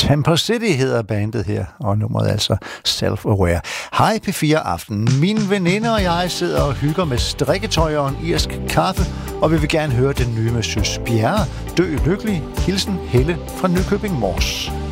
Temper City hedder bandet her, og nummeret altså Self-Aware. Hej P4 Aften. Min veninde og jeg sidder og hygger med strikketøj og en irsk kaffe, og vi vil gerne høre den nye med Søs Bjerre. Dø lykkelig. Hilsen Helle fra Nykøbing Mors.